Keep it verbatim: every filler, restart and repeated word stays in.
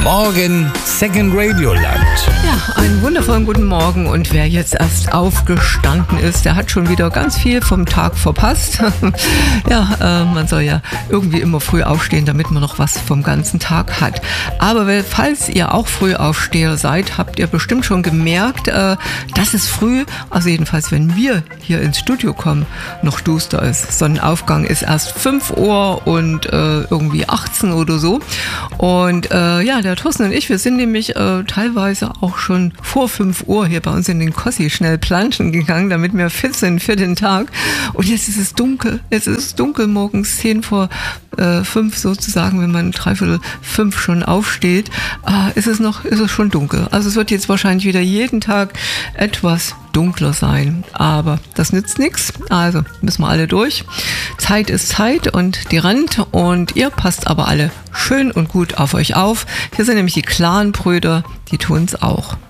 Morgen Second Radio Land. Ja, einen wundervollen guten Morgen, und wer jetzt erst aufgestanden ist, der hat schon wieder ganz viel vom Tag verpasst. Ja, äh, man soll ja irgendwie immer früh aufstehen, damit man noch was vom ganzen Tag hat. Aber falls ihr auch Frühaufsteher seid, habt ihr bestimmt schon gemerkt, äh, dass es früh, also jedenfalls wenn wir hier ins Studio kommen, noch duster ist. Sonnenaufgang ist erst fünf Uhr und äh, irgendwie achtzehn oder so. Und äh, ja, der Thorsten und ich, wir sind nämlich äh, teilweise auch schon vor fünf Uhr hier bei uns in den Kossi schnell planschen gegangen, damit wir fit sind für den Tag. Und jetzt ist es dunkel. Jetzt ist es dunkel, morgens zehn vor äh, fünf sozusagen, wenn man dreiviertel fünf schon aufsteht, äh, ist es noch, ist es schon dunkel. Also es wird jetzt wahrscheinlich wieder jeden Tag etwas dunkler sein, aber das nützt nichts, also müssen wir alle durch. Zeit ist Zeit und die rennt, und ihr passt aber alle schön und gut auf euch auf. Hier sind nämlich die Clan-Brüder, die tun's auch.